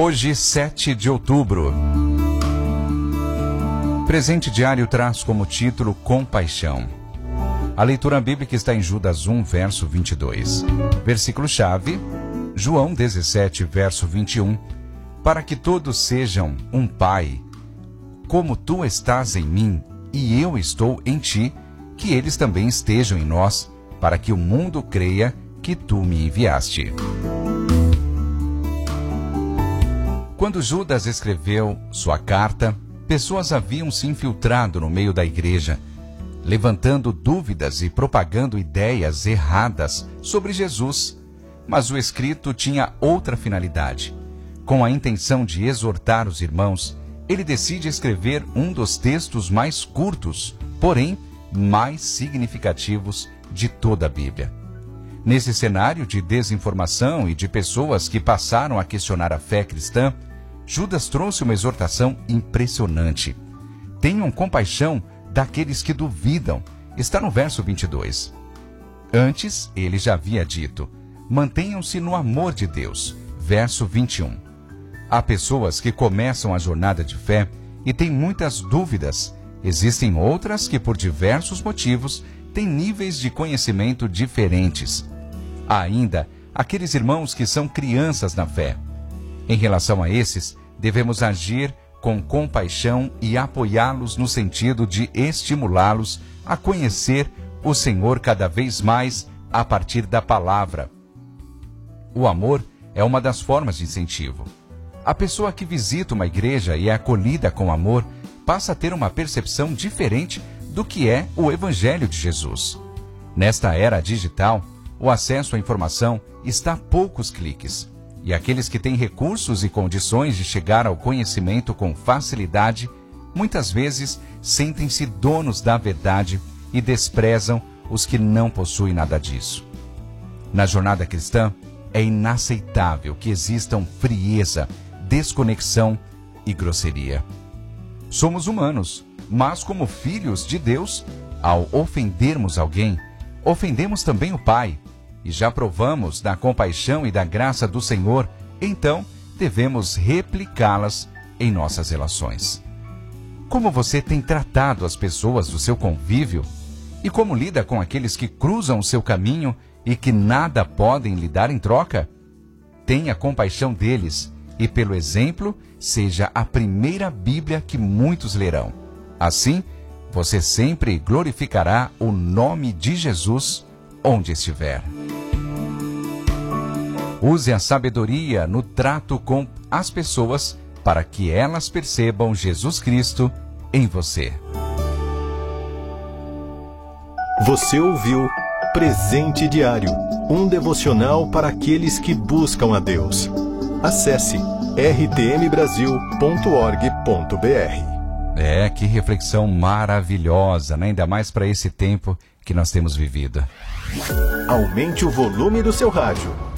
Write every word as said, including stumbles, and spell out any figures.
Hoje, sete de outubro. Presente diário traz como título Compaixão. A leitura bíblica está em Judas um, verso vinte e dois. Versículo-chave, João dezessete, verso vinte e um. Para que todos sejam um Pai, como tu estás em mim e eu estou em ti, que eles também estejam em nós, para que o mundo creia que tu me enviaste. Quando Judas escreveu sua carta, pessoas haviam se infiltrado no meio da igreja, levantando dúvidas e propagando ideias erradas sobre Jesus. Mas o escrito tinha outra finalidade. Com a intenção de exortar os irmãos, ele decide escrever um dos textos mais curtos, porém mais significativos de toda a Bíblia. Nesse cenário de desinformação e de pessoas que passaram a questionar a fé cristã, Judas trouxe uma exortação impressionante. Tenham compaixão daqueles que duvidam. Está no verso vinte e dois. Antes, ele já havia dito, mantenham-se no amor de Deus. Verso vinte e um. Há pessoas que começam a jornada de fé e têm muitas dúvidas. Existem outras que, por diversos motivos, têm níveis de conhecimento diferentes. Há ainda aqueles irmãos que são crianças na fé. Em relação a esses, devemos agir com compaixão e apoiá-los no sentido de estimulá-los a conhecer o Senhor cada vez mais a partir da palavra. O amor é uma das formas de incentivo. A pessoa que visita uma igreja e é acolhida com amor passa a ter uma percepção diferente do que é o Evangelho de Jesus. Nesta era digital, o acesso à informação está a poucos cliques. E aqueles que têm recursos e condições de chegar ao conhecimento com facilidade, muitas vezes sentem-se donos da verdade e desprezam os que não possuem nada disso. Na jornada cristã, é inaceitável que existam frieza, desconexão e grosseria. Somos humanos, mas como filhos de Deus, ao ofendermos alguém, ofendemos também o Pai. E já provamos da compaixão e da graça do Senhor, então devemos replicá-las em nossas relações. Como você tem tratado as pessoas do seu convívio? E como lida com aqueles que cruzam o seu caminho e que nada podem lhe dar em troca? Tenha compaixão deles e, pelo exemplo, seja a primeira Bíblia que muitos lerão. Assim, você sempre glorificará o nome de Jesus onde estiver. Use a sabedoria no trato com as pessoas para que elas percebam Jesus Cristo em você. Você ouviu Presente Diário, um devocional para aqueles que buscam a Deus. Acesse r t m brasil ponto org ponto b r. É, que reflexão maravilhosa, né? Ainda mais para esse tempo que nós temos vivido. Aumente o volume do seu rádio.